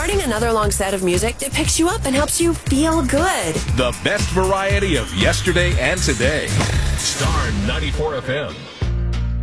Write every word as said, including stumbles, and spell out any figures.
Starting another long set of music that picks you up and helps you feel good. The best variety of yesterday and today. Star ninety-four F M.